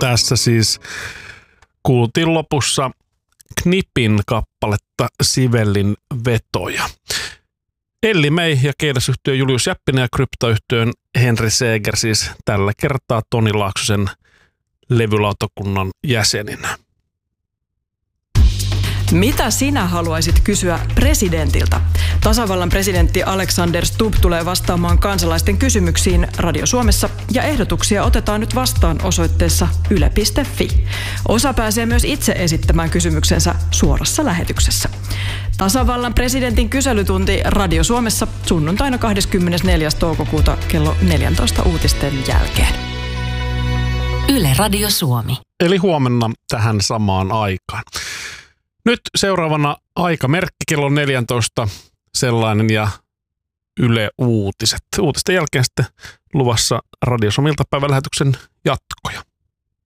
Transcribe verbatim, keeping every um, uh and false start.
Tässä siis kuultiin lopussa Knipin kappaletta Sivellin vetoja. Elli May ja keilläsyhtiö Julius Jäppinen ja kryptoyhtiön Henri Seeger siis tällä kertaa Toni Laaksosen levylautakunnan jäseninä. Mitä sinä haluaisit kysyä presidentiltä? Tasavallan presidentti Alexander Stubb tulee vastaamaan kansalaisten kysymyksiin Radio Suomessa ja ehdotuksia otetaan nyt vastaan osoitteessa yle piste fi. Osa pääsee myös itse esittämään kysymyksensä suorassa lähetyksessä. Tasavallan presidentin kyselytunti Radio Suomessa sunnuntaina kahdeskymmenesneljäs toukokuuta kello neljätoista uutisten jälkeen. Yle Radio Suomi. Eli huomenna tähän samaan aikaan. Nyt seuraavana aikamerkki kello neljätoista sellainen ja Yle Uutiset. Uutisten jälkeen sitten luvassa Radio Suomi iltapäivälähetyksen jatkoja.